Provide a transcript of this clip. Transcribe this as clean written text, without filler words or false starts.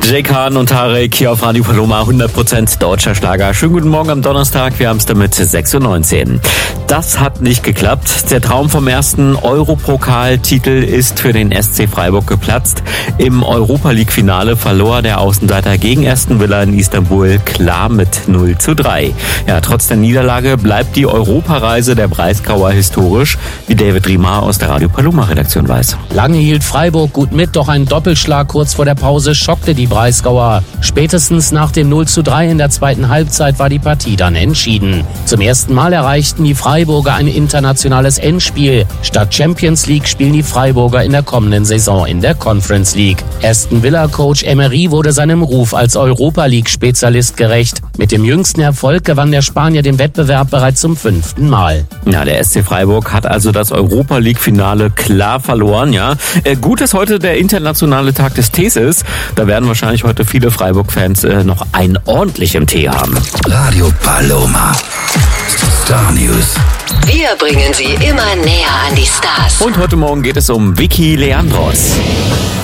Jay Khan und Tarek hier auf Radio Paloma, 100% deutscher Schlager. Schönen guten Morgen am Donnerstag, wir haben es damit 6:19 Uhr. Das hat nicht geklappt. Der Traum vom ersten Europokaltitel ist für den SC Freiburg geplatzt. Im Europa-League-Finale verlor der Außenseiter gegen Aston Villa in Istanbul klar mit 0:3. Ja, trotz der Niederlage bleibt die Europareise der Breisgauer historisch, wie David Riemer aus der Radio Paloma-Redaktion weiß. Lange hielt Freiburg gut mit, doch ein Doppelschlag kurz vor der Pause schockte die Breisgauer. Spätestens nach dem 0:3 in der zweiten Halbzeit war die Partie dann entschieden. Zum ersten Mal erreichten die Freiburger ein internationales Endspiel. Statt Champions League spielen die Freiburger in der kommenden Saison in der Conference League. Aston Villa-Coach Emery wurde seinem Ruf als Europa-League-Spezialist gerecht. Mit dem jüngsten Erfolg gewann der Spanier den Wettbewerb bereits zum 5. Mal. Ja, der SC Freiburg hat also das Europa-League-Finale klar verloren. Ja, gut, dass heute der internationale Tag des Tees ist. Da werden wahrscheinlich heute viele Freiburg-Fans noch einen ordentlichen Tee haben. Radio Paloma. Star News. Wir bringen Sie immer näher an die Stars. Und heute Morgen geht es um Vicky Leandros.